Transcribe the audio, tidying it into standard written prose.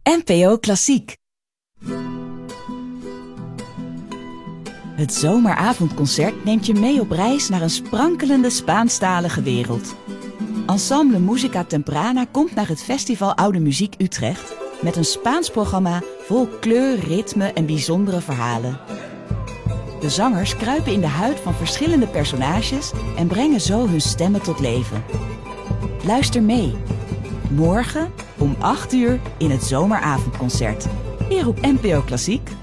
NPO Klassiek. Het zomeravondconcert neemt je mee op reis naar een sprankelende Spaanstalige wereld. Ensemble Musica Temprana komt naar het Festival Oude Muziek Utrecht met een Spaans programma vol kleur, ritme en bijzondere verhalen. De zangers kruipen in de huid van verschillende personages en brengen zo hun stemmen tot leven. Luister mee. Morgen om 8 uur in het zomeravondconcert. Hier op NPO Klassiek.